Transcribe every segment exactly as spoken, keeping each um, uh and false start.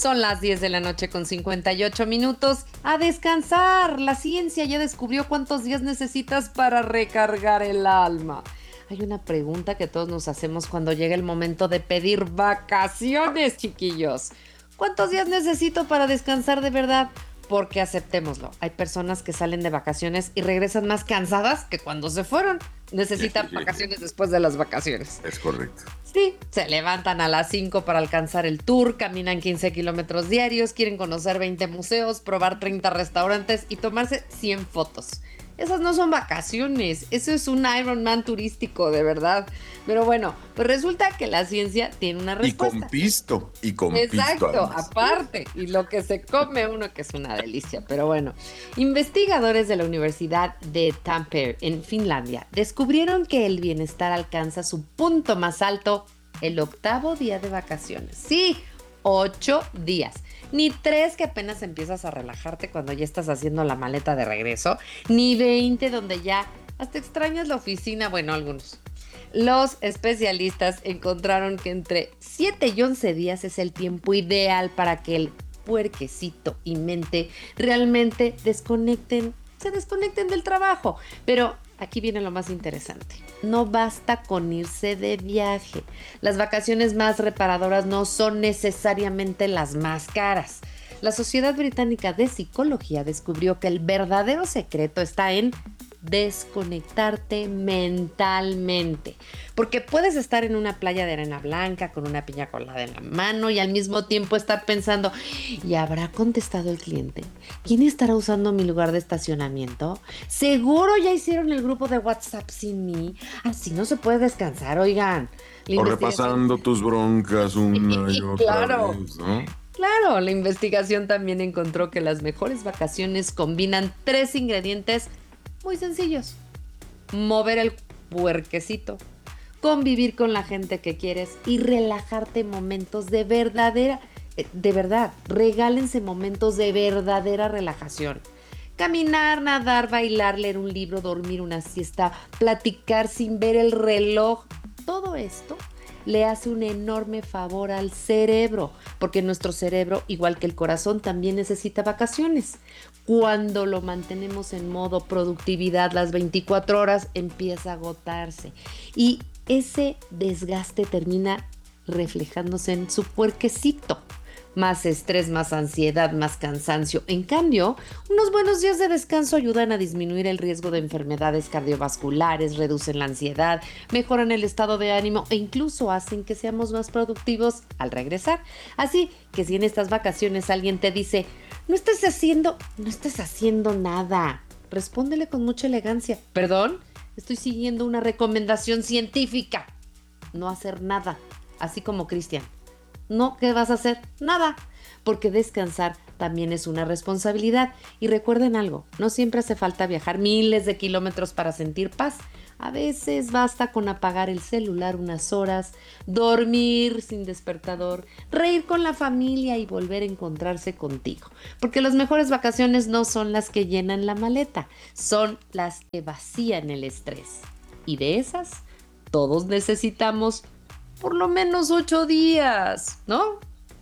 Son las diez de la noche con cincuenta y ocho minutos. A descansar. La ciencia ya descubrió cuántos días necesitas para recargar el alma. Hay una pregunta que todos nos hacemos cuando llega el momento de pedir vacaciones, chiquillos. ¿Cuántos días necesito para descansar de verdad? Porque aceptémoslo, hay personas que salen de vacaciones y regresan más cansadas que cuando se fueron. Necesitan vacaciones después de las vacaciones. Es correcto. Sí, se levantan a las cinco para alcanzar el tour, caminan quince kilómetros diarios, quieren conocer veinte museos, probar treinta restaurantes y tomarse cien fotos. Esas no son vacaciones, eso es un Ironman turístico, de verdad. Pero bueno, pues resulta que la ciencia tiene una respuesta. Y con pisto, y con pisto. Exacto, además. aparte, y lo que se come uno, que es una delicia. Pero bueno, investigadores de la Universidad de Tampere, en Finlandia, descubrieron que el bienestar alcanza su punto más alto el octavo día de vacaciones. Sí, ocho días. Ni tres que apenas empiezas a relajarte cuando ya estás haciendo la maleta de regreso, ni veinte donde ya hasta extrañas la oficina, bueno, algunos. Los especialistas encontraron que entre siete y once días es el tiempo ideal para que el puerquecito y mente realmente desconecten, se desconecten del trabajo. Pero aquí viene lo más interesante. No basta con irse de viaje. Las vacaciones más reparadoras no son necesariamente las más caras. La Sociedad Británica de Psicología descubrió que el verdadero secreto está en desconectarte mentalmente, porque puedes estar en una playa de arena blanca con una piña colada en la mano y al mismo tiempo estar pensando, ¿y habrá contestado el cliente? ¿Quién estará usando mi lugar de estacionamiento? Seguro ya hicieron el grupo de WhatsApp sin mí. Así no se puede descansar, oigan. La o repasando tus broncas una y otra claro. vez, ¿no? Claro, la investigación también encontró que las mejores vacaciones combinan tres ingredientes muy sencillos: mover el puerquecito, convivir con la gente que quieres y relajarte en momentos de verdadera, de verdad, regálense momentos de verdadera relajación. Caminar, nadar, bailar, leer un libro, dormir una siesta, platicar sin ver el reloj. Todo esto le hace un enorme favor al cerebro, porque nuestro cerebro, igual que el corazón, también necesita vacaciones. Cuando lo mantenemos en modo productividad las veinticuatro horas, empieza a agotarse. Y ese desgaste termina reflejándose en su puerquecito. Más estrés, más ansiedad, más cansancio. En cambio, unos buenos días de descanso ayudan a disminuir el riesgo de enfermedades cardiovasculares, reducen la ansiedad, mejoran el estado de ánimo e incluso hacen que seamos más productivos al regresar. Así que si en estas vacaciones alguien te dice, no estés haciendo, no estés haciendo nada, respóndele con mucha elegancia. Perdón, estoy siguiendo una recomendación científica. No hacer nada, así como Cristian. No, ¿qué vas a hacer? Nada, porque descansar también es una responsabilidad. Y recuerden algo, no siempre hace falta viajar miles de kilómetros para sentir paz. A veces basta con apagar el celular unas horas, dormir sin despertador, reír con la familia y volver a encontrarse contigo. Porque las mejores vacaciones no son las que llenan la maleta, son las que vacían el estrés. Y de esas, todos necesitamos por lo menos ocho días, ¿no?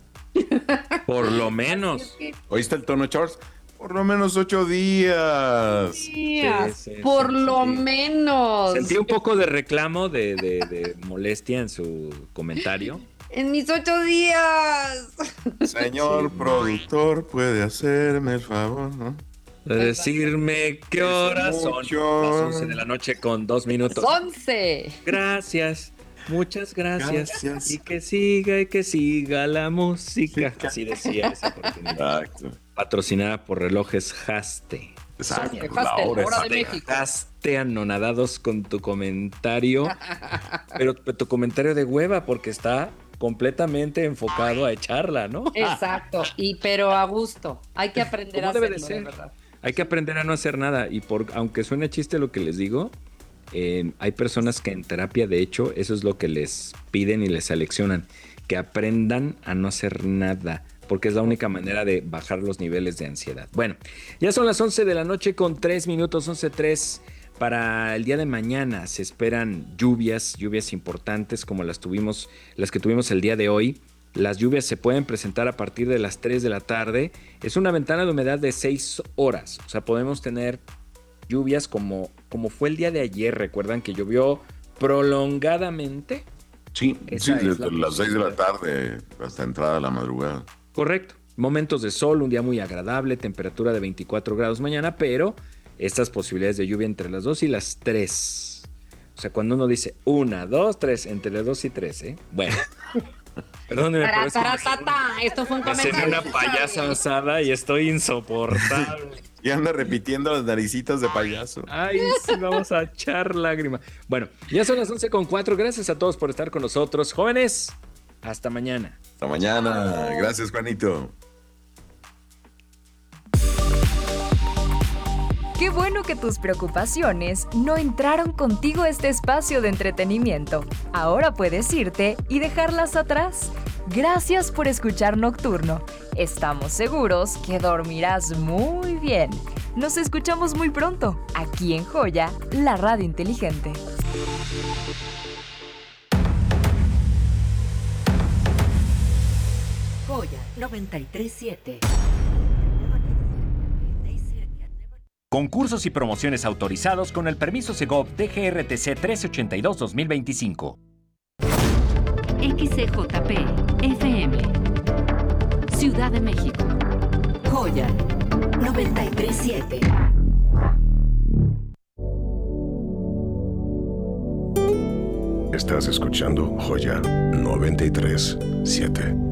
Por lo menos. Es que... ¿Oíste el tono, Charles? Por lo menos ocho días. días. Sí, sí, por sí, lo sí. menos. Sentí un poco de reclamo, de, de, de molestia en su comentario. En mis ocho días. Señor sí. productor, ¿puede hacerme el favor, no? De decirme qué horas son. Las once de la noche con dos minutos. once. Gracias. Muchas gracias. gracias. Y que siga y que siga la música. Sí. Así decía esa oportunidad. Exacto. Patrocinada por relojes Haste. Exacto. Haste, la hora, hora de México. Haste, anonadados con tu comentario. pero, pero tu comentario de hueva, porque está completamente enfocado a echarla, ¿no? Exacto. Y pero a gusto. Hay que aprender a hacerlo, debe de ser? De verdad. Hay que aprender a no hacer nada. Y por aunque suene chiste lo que les digo, Eh, hay personas que en terapia, de hecho, eso es lo que les piden y les seleccionan, que aprendan a no hacer nada, porque es la única manera de bajar los niveles de ansiedad. Bueno, ya son las once de la noche con tres minutos, once tres. Para el día de mañana se esperan lluvias, lluvias importantes como las tuvimos, las que tuvimos el día de hoy. Las lluvias se pueden presentar a partir de las tres de la tarde. Es una ventana de humedad de seis horas. O sea, podemos tener lluvias como, como fue el día de ayer. ¿Recuerdan que llovió prolongadamente? Sí, Esa sí es desde la las seis de la posibilidad. tarde hasta entrada a la madrugada. Correcto. Momentos de sol, un día muy agradable, temperatura de veinticuatro grados mañana, pero estas posibilidades de lluvia entre las dos y las tres. O sea, cuando uno dice una, dos, tres, entre dos y tres, ¿eh? Bueno. Perdóneme, pero es que me cené- Esto fue un me cené comentario. una payasa asada y estoy insoportable. Y anda repitiendo las naricitas de payaso. Ay, sí, vamos a echar lágrima. Bueno, ya son las once con cuatro. Gracias a todos por estar con nosotros. Jóvenes, hasta mañana. Hasta mañana. Gracias, Juanito. Qué bueno que tus preocupaciones no entraron contigo a este espacio de entretenimiento. Ahora puedes irte y dejarlas atrás. Gracias por escuchar Nocturno. Estamos seguros que dormirás muy bien. Nos escuchamos muy pronto, aquí en Joya, la radio inteligente. Joya noventa y tres siete. Concursos y promociones autorizados con el permiso Segov D G R T C trece ochenta y dos dos mil veinticinco. X C J P F M Ciudad de México. Joya noventa y tres siete. Estás escuchando Joya noventa y tres siete.